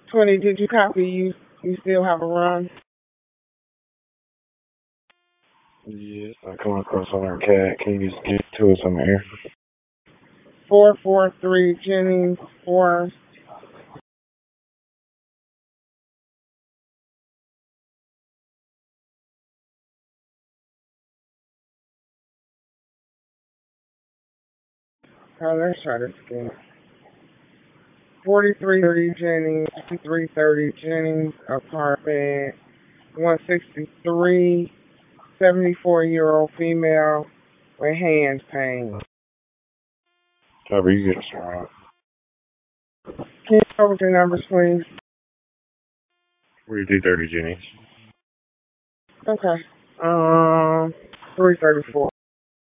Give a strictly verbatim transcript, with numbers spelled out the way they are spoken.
twenty, did you copy? You you still have a run? Yes, I come across on our cat. Can you just get to us on the air? four four three Jennings four. Oh, let's try this again. forty-three thirty Jennings, fifty-three thirty Jennings, apartment one sixty-three, seventy-four-year-old female with hand pain. Copy, you get us wrong. Can you go with your numbers, please? forty-three thirty, Jenny. Okay. Um, three thirty-four.